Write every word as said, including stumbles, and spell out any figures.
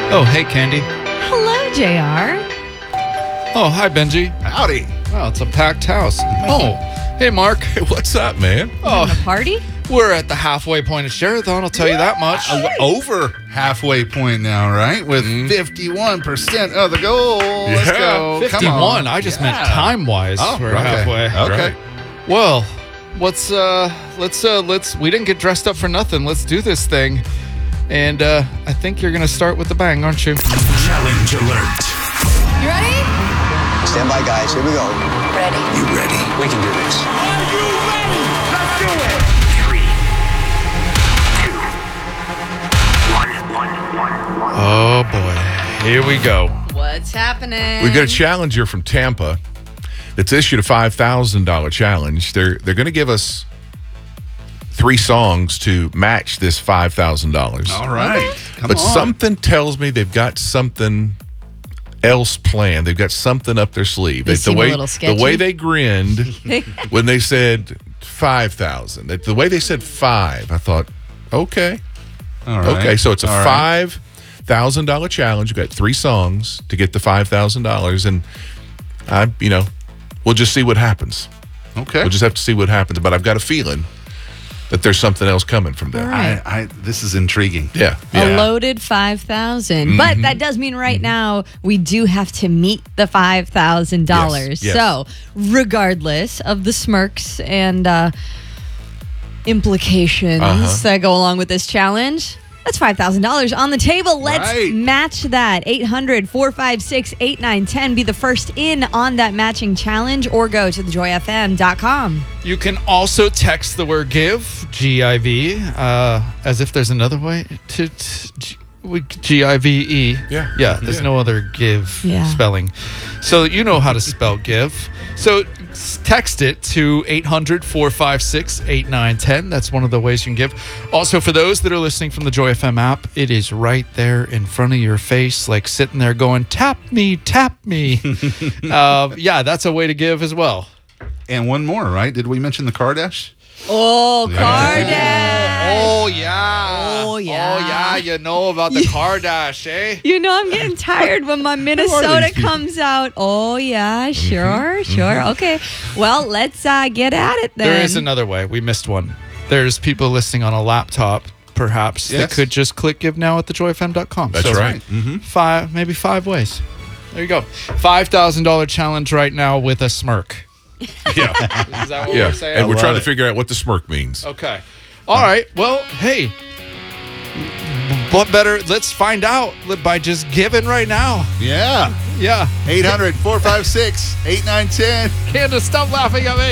Oh, hey, Candy. Hello, J R. Oh, hi, Benji. Howdy. Wow, it's a packed house. Oh, hey, Mark. Hey, what's up, man? Having Oh, a party? we're at the halfway point of Sherathon, I'll tell you that much. Uh, over halfway point now, right? With fifty-one percent of the goal. Let's Yeah. go. Come fifty-one. on. I just Yeah. meant time-wise. Oh, we're okay. halfway. Okay. Well, let's uh let's uh let's we didn't get dressed up for nothing. Let's do this thing. And uh I think you're gonna start with the bang, aren't you? Challenge alert. You ready? Stand by, guys. Here we go. Ready. You ready? We can do this. Three, two, one, one, one, one. Oh boy. Here we go. What's happening? We've got a challenger from Tampa that's issued a five thousand dollars challenge. They're they're going to give us three songs to match this five thousand dollars. All right. Come But on. something tells me they've got something else planned. They've got something up their sleeve. They the seem a way little the sketchy. way they grinned when they said five thousand. The way they said five, I thought, okay. All right. Okay, so it's a All right. five thousand dollar challenge. You've got three songs to get the five thousand dollars, and I, you know, we'll just see what happens. Okay. We'll just have to see what happens. But I've got a feeling that there's something else coming from there. All right. I, I, this is intriguing. Yeah, A yeah. loaded five thousand dollars. But that does mean right now we do have to meet the five thousand dollars. Yes, yes. So, regardless of the smirks and uh, implications Uh-huh. that go along with this challenge, that's five thousand dollars on the table. Let's Right. match that. eight hundred, four five six, eight nine one zero. Be the first in on that matching challenge or go to the joy f m dot com. You can also text the word give, G I V, uh, as if there's another way to, to G- we- G I V E. Yeah. Yeah, there's Yeah. no other give Yeah. spelling. So you know how to spell give. So s- text it to eight hundred, four five six, eight nine one zero. That's one of the ways you can give. Also, for those that are listening from the Joy F M app, it is right there in front of your face, like sitting there going, tap me, tap me. uh, yeah, that's a way to give as well. And one more, right? Did we mention the Kardash? Oh, Yeah. Kardash. Oh, yeah. Oh, yeah. Oh, yeah. You know about the Kardash, eh? You know, I'm getting tired when my Minnesota comes out. Oh, yeah, sure, sure. Okay. Well, let's uh, get at it then. There is another way. We missed one. There's people listening on a laptop, perhaps, Yes. that could just click give now at the joy f m dot com. That's right. Five, maybe five ways. There you go. five thousand dollars challenge right now with a smirk. Yeah, Is that what yeah. we're saying? And we're love trying it. to figure out what the smirk means. Okay. All right. Well, hey. What better? Let's find out by just giving right now. Yeah. Yeah. eight hundred, four five six, eight nine one zero. Candace, stop laughing at me.